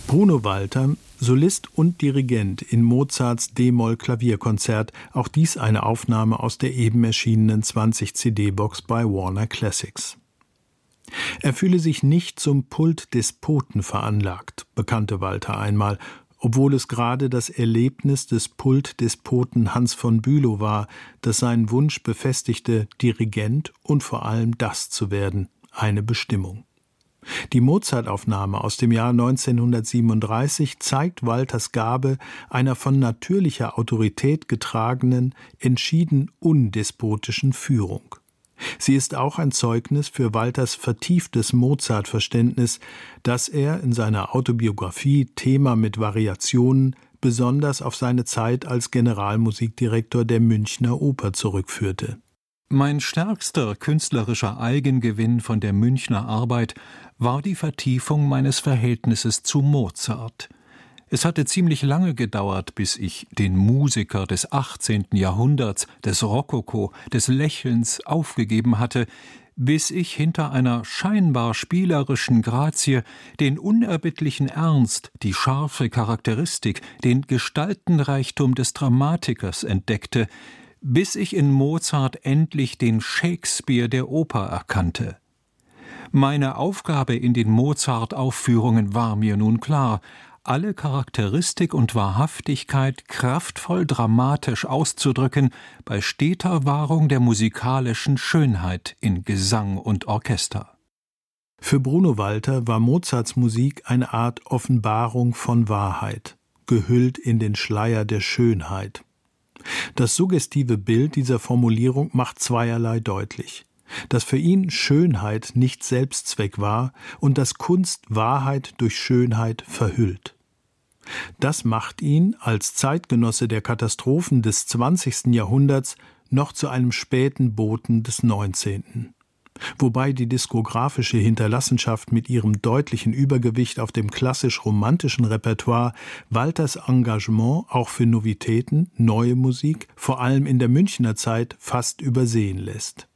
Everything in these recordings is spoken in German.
Bruno Walter, Solist und Dirigent in Mozarts D-Moll-Klavierkonzert, auch dies eine Aufnahme aus der eben erschienenen 20-CD-Box bei Warner Classics. Er fühle sich nicht zum Pultdespoten veranlagt, bekannte Walter einmal, obwohl es gerade das Erlebnis des Pultdespoten Hans von Bülow war, das seinen Wunsch befestigte, Dirigent und vor allem das zu werden, eine Bestimmung. Die Mozart-Aufnahme aus dem Jahr 1937 zeigt Walters Gabe einer von natürlicher Autorität getragenen, entschieden undespotischen Führung. Sie ist auch ein Zeugnis für Walters vertieftes Mozart-Verständnis, das er in seiner Autobiografie Thema mit Variationen besonders auf seine Zeit als Generalmusikdirektor der Münchner Oper zurückführte. Mein stärkster künstlerischer Eigengewinn von der Münchner Arbeit war die Vertiefung meines Verhältnisses zu Mozart. Es hatte ziemlich lange gedauert, bis ich den Musiker des 18. Jahrhunderts, des Rokoko, des Lächelns aufgegeben hatte, bis ich hinter einer scheinbar spielerischen Grazie den unerbittlichen Ernst, die scharfe Charakteristik, den Gestaltenreichtum des Dramatikers entdeckte, bis ich in Mozart endlich den Shakespeare der Oper erkannte. Meine Aufgabe in den Mozart-Aufführungen war mir nun klar: alle Charakteristik und Wahrhaftigkeit kraftvoll dramatisch auszudrücken, bei steter Wahrung der musikalischen Schönheit in Gesang und Orchester. Für Bruno Walter war Mozarts Musik eine Art Offenbarung von Wahrheit, gehüllt in den Schleier der Schönheit. Das suggestive Bild dieser Formulierung macht zweierlei deutlich: dass für ihn Schönheit nicht Selbstzweck war und dass Kunst Wahrheit durch Schönheit verhüllt. Das macht ihn als Zeitgenosse der Katastrophen des 20. Jahrhunderts noch zu einem späten Boten des 19. Wobei die diskografische Hinterlassenschaft mit ihrem deutlichen Übergewicht auf dem klassisch-romantischen Repertoire Walters Engagement auch für Novitäten, neue Musik, vor allem in der Münchner Zeit, fast übersehen lässt.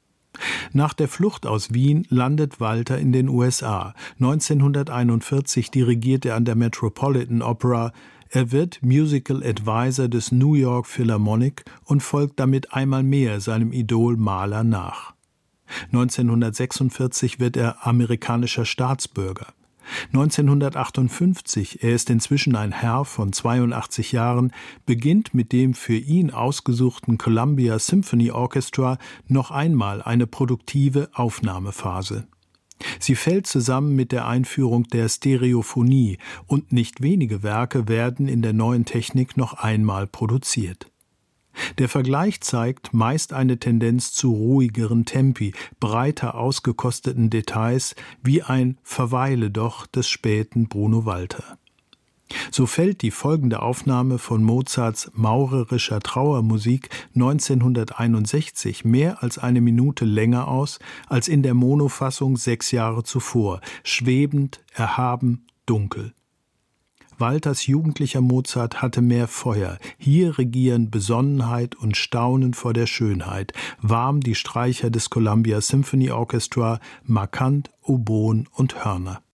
Nach der Flucht aus Wien landet Walter in den USA. 1941 dirigiert er an der Metropolitan Opera. Er wird Musical Advisor des New York Philharmonic und folgt damit einmal mehr seinem Idol Mahler nach. 1946 wird er amerikanischer Staatsbürger. 1958, er ist inzwischen ein Herr von 82 Jahren, beginnt mit dem für ihn ausgesuchten Columbia Symphony Orchestra noch einmal eine produktive Aufnahmephase. Sie fällt zusammen mit der Einführung der Stereophonie und nicht wenige Werke werden in der neuen Technik noch einmal produziert. Der Vergleich zeigt meist eine Tendenz zu ruhigeren Tempi, breiter ausgekosteten Details, wie ein Verweile doch des späten Bruno Walter. So fällt die folgende Aufnahme von Mozarts maurerischer Trauermusik 1961 mehr als eine Minute länger aus als in der Monofassung 6 Jahre zuvor, schwebend, erhaben, dunkel. Walters jugendlicher Mozart hatte mehr Feuer. Hier regieren Besonnenheit und Staunen vor der Schönheit. Warm die Streicher des Columbia Symphony Orchestra, markant Oboen und Hörner.